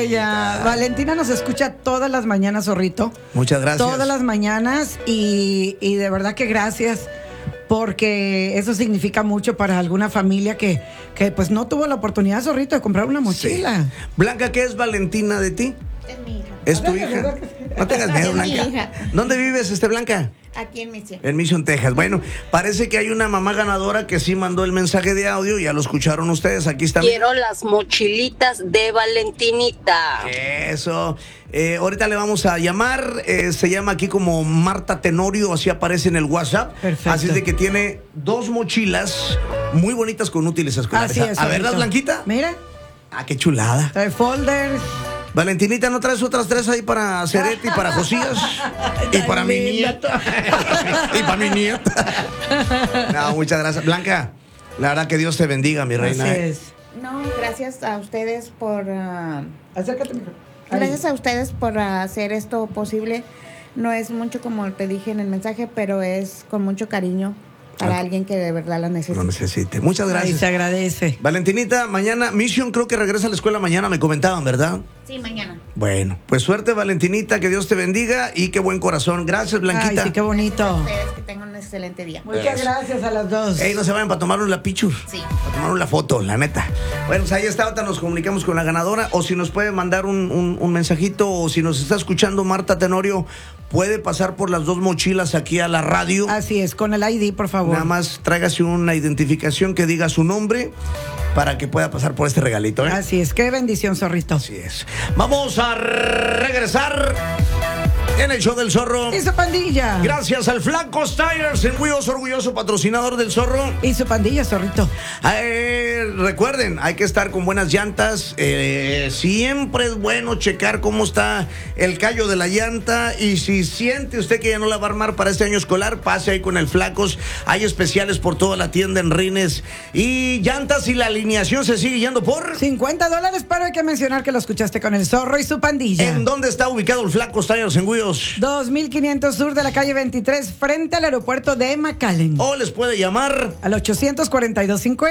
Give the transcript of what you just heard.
bella. Valentina nos escucha todas las mañanas, zorrito. Muchas gracias. Todas las mañanas y de verdad que gracias, porque eso significa mucho para alguna familia que pues no tuvo la oportunidad, zorrito, de comprar una mochila. Sí. Blanca, ¿qué es Valentina de ti? Es mi hija. ¿Es tu hija? No tengas miedo, Es mi Blanca. hija. ¿Dónde vives, Blanca? Aquí en Mission. En Mission, Texas. Bueno, parece que hay una mamá ganadora que sí mandó el mensaje de audio. Ya lo escucharon ustedes. Aquí está. Quiero las mochilitas de Valentinita. Eso. Ahorita le vamos a llamar. Se llama aquí como Marta Tenorio. Así aparece en el WhatsApp. Perfecto. Así es de que tiene 2 mochilas muy bonitas con útiles escolares. Así es, A ver, zorrito. Blanquita. Mira, Ah, qué chulada. trae folders. Valentinita, ¿no traes otras 3 ahí para Cereti, para Josías? Y para mi nieta. Y para mi nieta. No, muchas gracias. Blanca, la verdad que Dios te bendiga, mi reina. Así es. No, gracias a ustedes por... Acércate, micro. Ahí. gracias a ustedes por hacer esto posible. No es mucho como te dije en el mensaje, pero es con mucho cariño para alguien que de verdad la necesita. Lo necesite. Muchas Ahí gracias. se agradece. Valentinita, mañana, Mission creo que regresa a la escuela mañana, me comentaban, ¿verdad? Sí, mañana. Bueno, pues suerte, Valentinita, que Dios te bendiga y qué buen corazón. Gracias, Blanquita. Ay, sí, qué bonito. Ustedes que tengan un excelente día. Muchas gracias a las dos. Ey, no se vayan para tomarnos la picture. Sí. Para tomarnos la foto, la neta. Bueno, pues ahí está, ahorita nos comunicamos con la ganadora. O si nos puede mandar un mensajito, o si nos está escuchando Marta Tenorio, puede pasar por las 2 mochilas aquí a la radio. Así es, con el ID, por favor. Nada más tráigase una identificación que diga su nombre para que pueda pasar por este regalito, ¿eh? Así es, qué bendición, zorrito. Así es. Vamos a regresar en el show del Zorro. Y su pandilla. Gracias al Flacos Tires en Huíos, orgulloso patrocinador del Zorro. Y su pandilla, zorrito. Recuerden, hay que estar con buenas llantas. Siempre es bueno checar cómo está el callo de la llanta. Y si siente usted que ya no la va a armar para este año escolar, pase ahí con el Flacos. Hay especiales por toda la tienda en rines y llantas, y la alineación se sigue yendo por... $50, pero hay que mencionar que lo escuchaste con el Zorro y su pandilla. ¿En dónde está ubicado el Flacos Tires en Huíos? 2500 sur de la calle 23, frente al aeropuerto de McAllen. O les puede llamar Al 842-50.